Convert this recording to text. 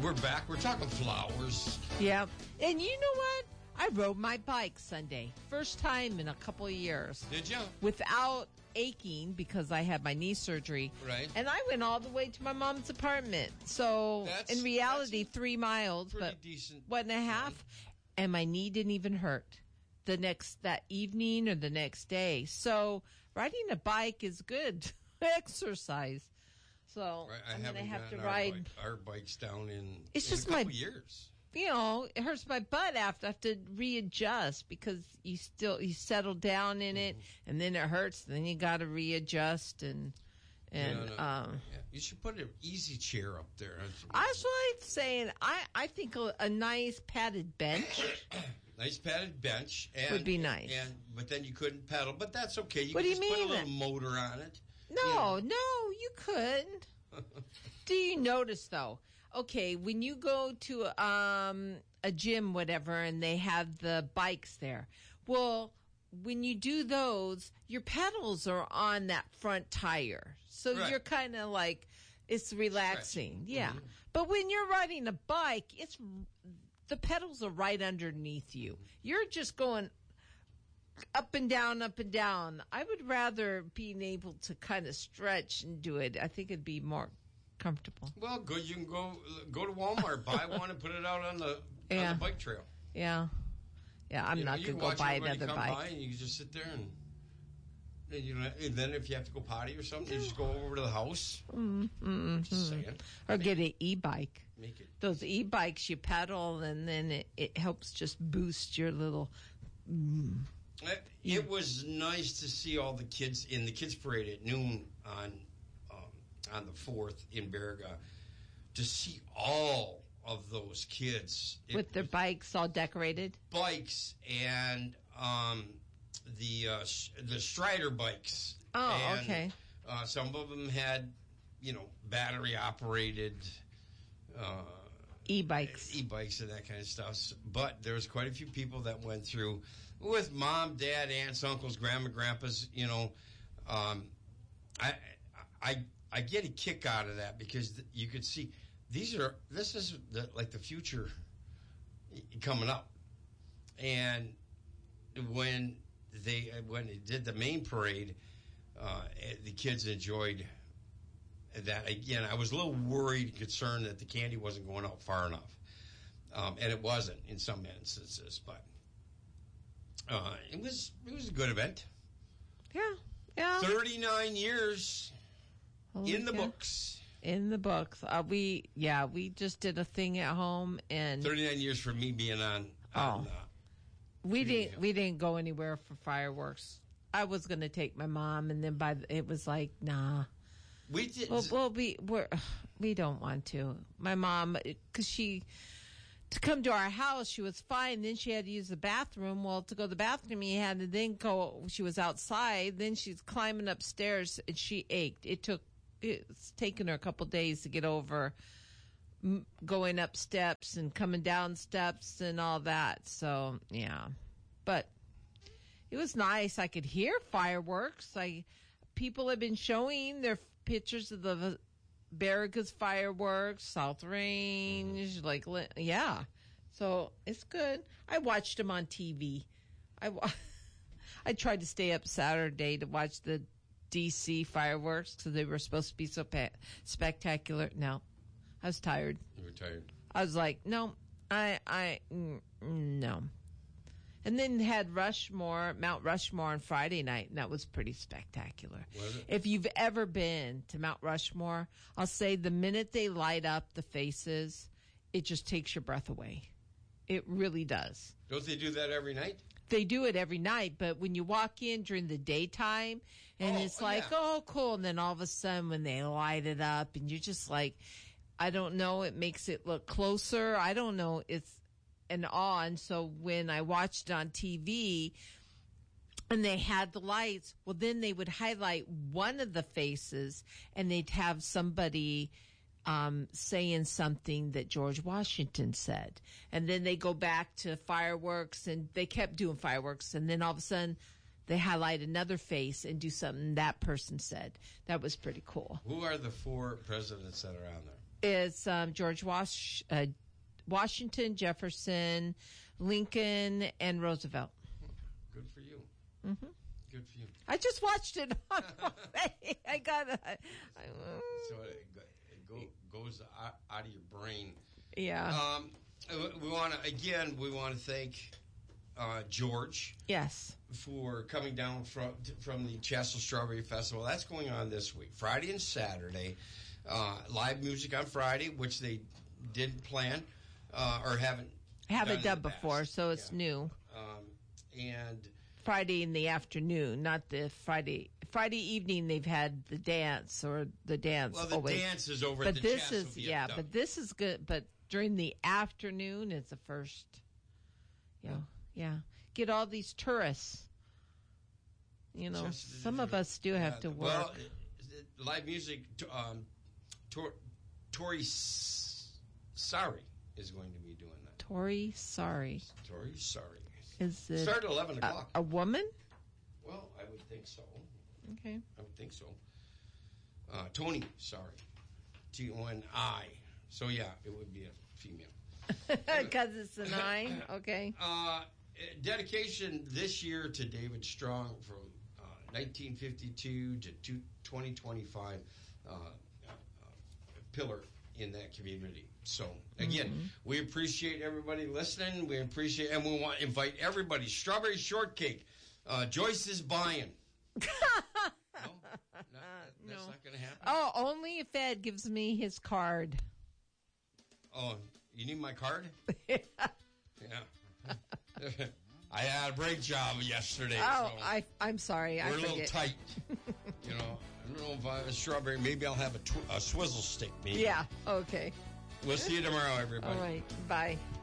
We're back. We're talking flowers. Yeah. And you know what? I rode my bike Sunday. First time in a couple of years. Did you? Without aching because I had my knee surgery. Right. And I went all the way to my mom's apartment. So in reality, 3 miles, but decent 1.5. And my knee didn't even hurt that evening or the next day. So riding a bike is good exercise. So I'm going to have to ride our bikes down in a couple years. You know, it hurts my butt after I have to readjust because you settle down in it, and then it hurts. Then you got to readjust and you should put an easy chair up there. That's what I'm saying. I think a nice padded bench. Nice padded bench would be nice. But then you couldn't pedal. But that's okay. You what can do you just mean? Put a little motor on it. No, you couldn't. Do you notice though? Okay, when you go to a gym, whatever, and they have the bikes there. Well, when you do those, your pedals are on that front tire, so you're kind of like it's relaxing. Stretching. Yeah, but when you're riding a bike, the pedals are right underneath you. You're just going up and down, up and down. I would rather being able to kind of stretch and do it. I think it'd be more comfortable. Well, good. You can go to Walmart, buy one, and put it out on the bike trail. Yeah. I'm not going to go buy another bike. By and you can just sit there and then if you have to go potty or something, you just go over to the house. Just saying. Or get an e-bike. Make it. Those e-bikes you pedal, and then it helps just boost your little. It was nice to see all the kids in the kids parade at noon on the 4th in Baraga, to see all of those kids with their bikes all decorated. Bikes and the Strider bikes. Oh, and, okay. Some of them had, battery operated e-bikes and that kind of stuff. But there was quite a few people that went through with mom, dad, aunts, uncles, grandma, grandpas. I get a kick out of that because you could see this is like the future coming up. And when they did the main parade, the kids enjoyed that. Again, I was a little worried and concerned that the candy wasn't going out far enough. And it wasn't in some instances, but it was a good event. Yeah. 39 years in the books. In the books. We just did a thing at home, and 39 years for me being on we didn't go anywhere for fireworks. I was going to take my mom, and then it was like, nah. We did. We don't want to. My mom, because to come to our house, she was fine. Then she had to use the bathroom. Well, to go to the bathroom, she had to then go. She was outside. Then she's climbing upstairs, and she ached. It's taken her a couple days to get over going up steps and coming down steps and all that. So, yeah. But it was nice. I could hear fireworks. People have been showing their pictures of the Barraga's fireworks, South Range, yeah. So it's good. I watched them on TV. I tried to stay up Saturday to watch the DC fireworks because they were supposed to be so spectacular. No, I was tired. You were tired. I was like, no, no. And then had Mount Rushmore on Friday night, and that was pretty spectacular. Was it? If you've ever been to Mount Rushmore, I'll say the minute they light up the faces, it just takes your breath away. It really does. Don't they do that every night? They do it every night, but when you walk in during the daytime, and it's like, oh, cool, and then all of a sudden when they light it up, and you're just like, I don't know, it makes it look closer. I don't know, it's an awe. And so when I watched it on TV and they had the lights, well, then they would highlight one of the faces and they'd have somebody saying something that George Washington said. And then they go back to fireworks, and they kept doing fireworks, and then all of a sudden they highlight another face and do something that person said. That was pretty cool. Who are the 4 presidents that are on there? It's George Washington, Jefferson, Lincoln, and Roosevelt. Good for you. Mm-hmm. Good for you. I just watched it on Monday. I got it. So it goes out of your brain. Yeah. We want to thank George. Yes. For coming down from the Chastel Strawberry Festival. That's going on this week, Friday and Saturday. Live music on Friday, which they didn't plan or haven't done before, so it's new. And Friday in the afternoon, not the Friday evening. They've had the dance or the dance. Well, the dance is over at the Chastel VFW. But this is good. But during the afternoon, it's the first. Yeah. Get all these tourists. Some of us do have to work. Well, live music. Tori Sari is going to be doing that. Tori Sari. Is it start at 11 o'clock? A woman? Well, I would think so. Okay. I would think so. Tony Sari. T-O-N-I. So, yeah, it would be a female. Because it's an I? Okay. Dedication this year to David Strong from 1952 to 2025 pillar in that community. So, again, we appreciate everybody listening. We appreciate, and we want to invite everybody. Strawberry Shortcake. Joyce is buying. No? That's not going to happen? Oh, only if Ed gives me his card. Oh, you need my card? Yeah. I had a break job yesterday. Oh, so I'm sorry. We're a little tight. I don't know if I have a strawberry. Maybe I'll have a swizzle stick. Maybe. Yeah. Okay. We'll see you tomorrow, everybody. All right. Bye.